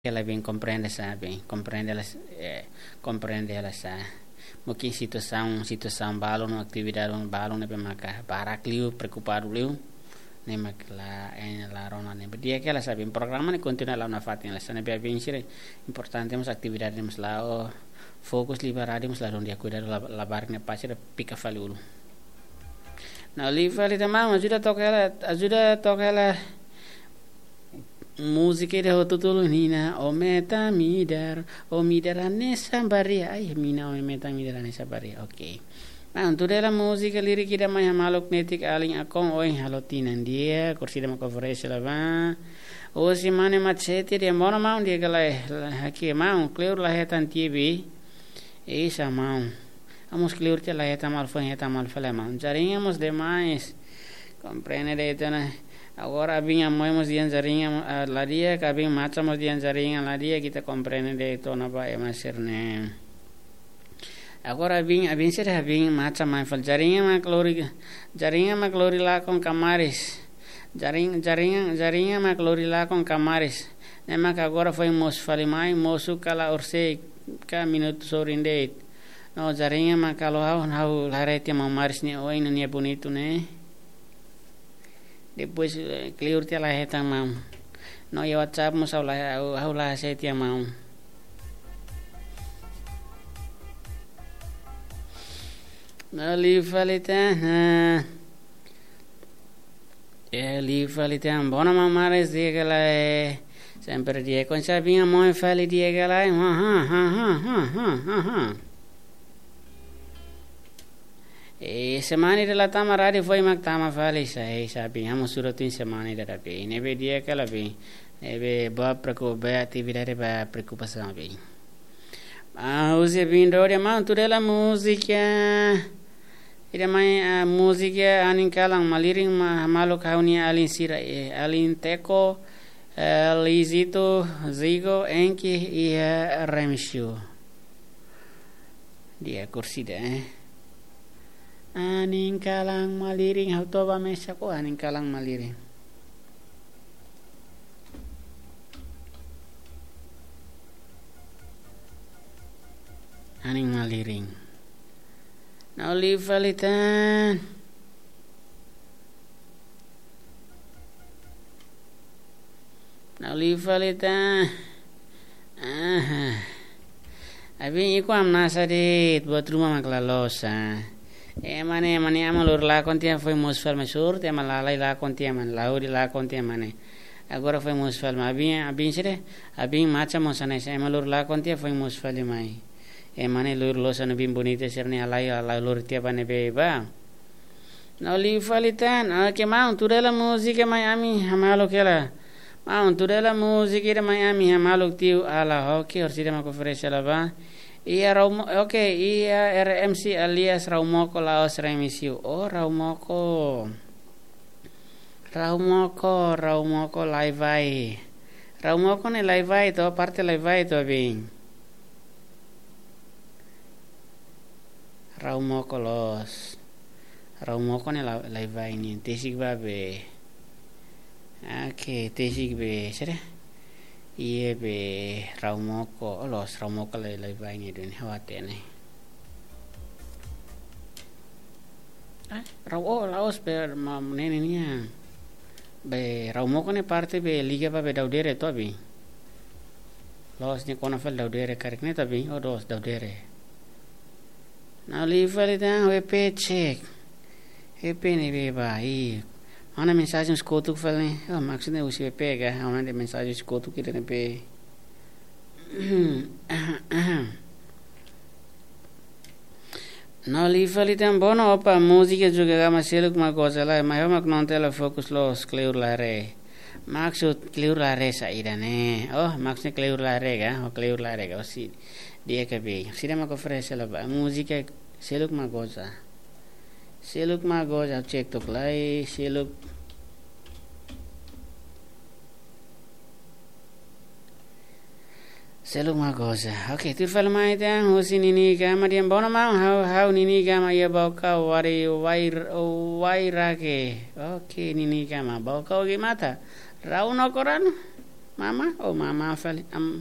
ela bem compreende, sabe? Compreende ela, sabe? Mungkin situação balo no atividade no balo ne pemaka barak liu preocupado liu ne makla la rona ne dia que ela sabe programa ne continua lá na fatin ela sana bem bem importante mas atividade mas lá fokus liberado mas lá onde cuidar la bar ne pasir pica faliulu na livre também ajuda toca ela música de tudo nina o meta midar nessa baria ai mina o meta midar nessa baria ok nah tu dela música lirik ida mai maluk netik aling akong oi halotinan dia kursi dama coverage lava o si mane machete dia mona mau dia galai aqui mau clear la hetan tv esa mau amos clear te la hetan mal fala mau jaringamos demais compreende etana agora abinha moemos dian jaringa la dia que abinha machamos dian jaringa la dia kita comprende de to na ba emaserne agora abin ser abin macha mai fal jaringa ma klori la con camares jaringa ma klori la con camares nema que agora foi mos fali mai mosu kala orse ka minuto sorinde no jaringa ma kalo hau larete ma maris ni oi ni bonito né depois clear te la heta mau no yo WhatsApp mo sa la se tia mau li falita bona mamares de gala sempre dia con sabia mo fali dia gala semana de la tama radio foi mak tama fali sabi amo suratin semana de rapi nebe dia kala bi nebe ba atividade ba preocupação bi use vindo de man tu dela música ida mai música anin kalang maliring maluk hauni alin sira alin teko lizito zigo enki ia remshu dia kursi aning kalang maliring hauto ba mesa ko aning kalang maliring now leave falitan abin iku amnasa dit buat rumah maklalosa mane amalur la contia foi mosfal masur te malalai la contia man laudi la contia mane agora foi mosfal ma abin sire abin macha mosane se amalur la contia foi mosfal mai mane lur losan bim bonita serne alai lur tia bane beba no li falitan que mau tu dela música Miami hamalo kela mau tu dela música de Miami hamalo tiu ala hoki orsida ma conferência la ba ia RMC alias Raumoko Laos remisiu Raumoko live Raumoko ne live to parte live to bem Raumoko ne live ni tesik babe tesik be sere iya be Raumoko live ini dun hawate ne Laos be nene nia be Raumoko ne parte be liga be daudere to bi Laos ni kona fel daudere karek ne tabi dos daudere now leave valida we check ne be bai ana mensagem escuto falei maksudnya usi pega ana de mensagem escuto que tem pe no li falitan bono opa música juga gama seluk ma cosa la ma mak non tela focus los clear la re maksud clear la re saida ne maksudnya clear la re ga si dia ke be sida ma ofrece la música seluk ma cosa cek tok lai seluk ma cosa okay tu fal mai ta hosi nini gama dia bona mau how nini gama ya bauka wai rake okay nini gama bauka ge mata rauno koran Mama? Oh, Mama fali.